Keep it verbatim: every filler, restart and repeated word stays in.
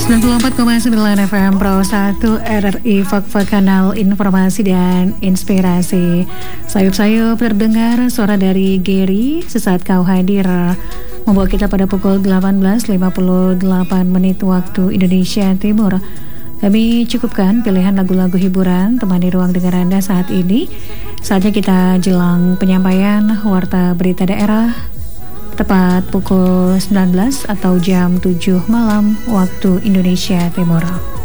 sembilan puluh empat koma sembilan F M Pro satu R R I Fakfa, kanal informasi dan inspirasi. Sayup-sayup terdengar suara dari Gary, sesaat kau hadir, membawa kita pada pukul delapan belas lima puluh delapan menit waktu Indonesia Timur. Kami cukupkan pilihan lagu-lagu hiburan temani ruang dengar Anda saat ini. Saatnya kita jelang penyampaian warta berita daerah tepat pukul sembilan belas atau jam tujuh malam waktu Indonesia Timur.